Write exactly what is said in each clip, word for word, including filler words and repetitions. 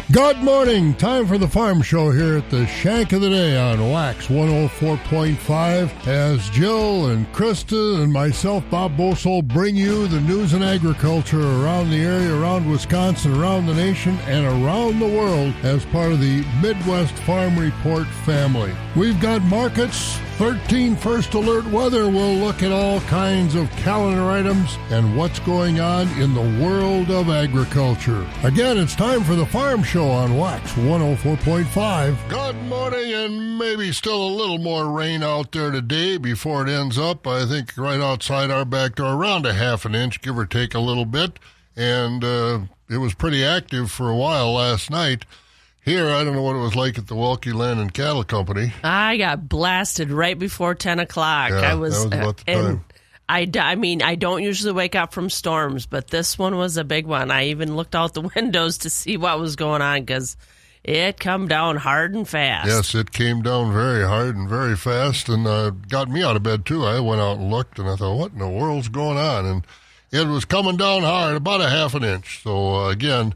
Good morning. Time for the Farm Show here at the Shank of the Day on Wax one oh four point five. As Jill and Krista and myself, Bob Bosol, bring you the news and agriculture around the area, around Wisconsin, around the nation, and around the world as part of the Midwest Farm Report family. We've got markets, thirteen First Alert weather. We'll look at all kinds of calendar items and what's going on in the world of agriculture. Again, it's time for the Farm Show on Wax one oh four point five. Good morning, and maybe still a little more rain out there today before it ends up. I think right outside our back door, around a half an inch, give or take a little bit. And uh, it was pretty active for a while last night. Here, I don't know what it was like at the Welke Land and Cattle Company. I got blasted right before ten o'clock. Yeah, I was, that was about the and time. I, I mean, I don't usually wake up from storms, but this one was a big one. I even looked out the windows to see what was going on because it come down hard and fast. Yes, it came down very hard and very fast, and uh, got me out of bed, too. I went out and looked, and I thought, what in the world's going on? And it was coming down hard, about a half an inch. So, uh, again,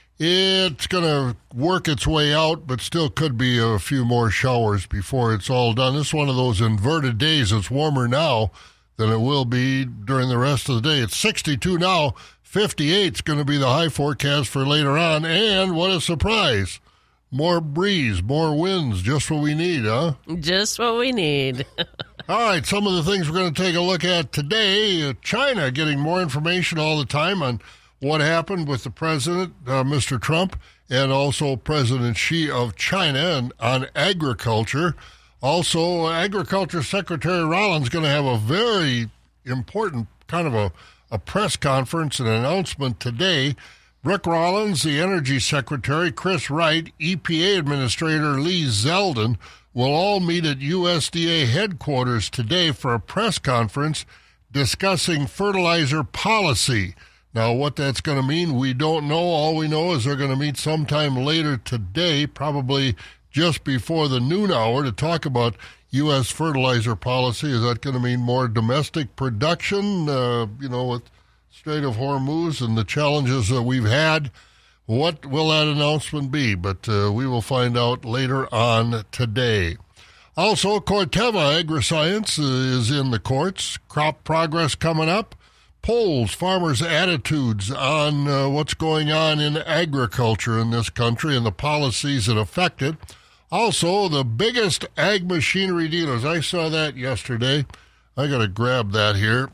it's going to work its way out, but still could be a few more showers before it's all done. This is one of those inverted days. It's warmer now than it will be during the rest of the day. It's sixty-two now. fifty-eight is going to be the high forecast for later on. And what a surprise. More breeze, more winds, just what we need, huh? Just what we need. All right, some of the things we're going to take a look at today. Uh, China getting more information all the time on what happened with the president, uh, Mister Trump, and also President Xi of China, and on agriculture. Also, Agriculture Secretary Rollins is going to have a very important kind of a, a press conference and announcement today. Rick Rollins, the Energy Secretary, Chris Wright, E P A Administrator Lee Zeldin will all meet at U S D A headquarters today for a press conference discussing fertilizer policy. Now, what that's going to mean, we don't know. All we know is they're going to meet sometime later today, probably just before the noon hour, to talk about U S fertilizer policy. Is that going to mean more domestic production, uh, you know, with Strait of Hormuz and the challenges that we've had? What will that announcement be? But uh, we will find out later on today. Also, Corteva Agriscience is in the courts. Crop progress coming up. Polls, farmers' attitudes on uh, what's going on in agriculture in this country and the policies that affect it. Also, the biggest ag machinery dealers. I saw that yesterday. I got to grab that here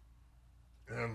and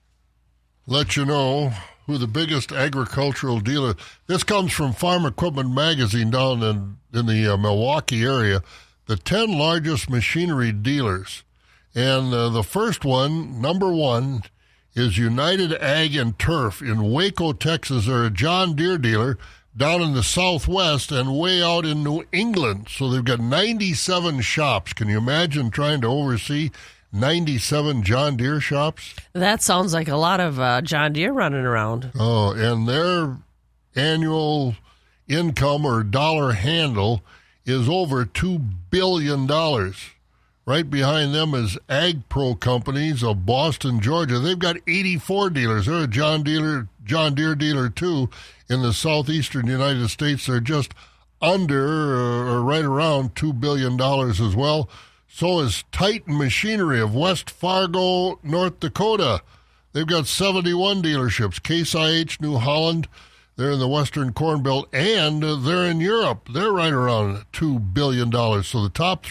let you know who the biggest agricultural dealer. This comes from Farm Equipment Magazine down in, in the uh, Milwaukee area. The ten largest machinery dealers. And uh, the first one, number one, is United Ag and Turf in Waco, Texas. They're a John Deere dealer down in the Southwest and way out in New England. So they've got ninety-seven shops. Can you imagine trying to oversee ninety-seven John Deere shops? That sounds like a lot of uh, John Deere running around. Oh, and their annual income or dollar handle is over two billion dollars. Right behind them is Ag Pro Companies of Boston, Georgia. They've got eighty-four dealers. They're a John Deere, John Deere dealer, too, in the southeastern United States. They're just under uh, or right around two billion dollars as well. So is Titan Machinery of West Fargo, North Dakota. They've got seventy-one dealerships. Case I H, New Holland. They're in the Western Corn Belt, and uh, they're in Europe. They're right around two billion dollars. So the top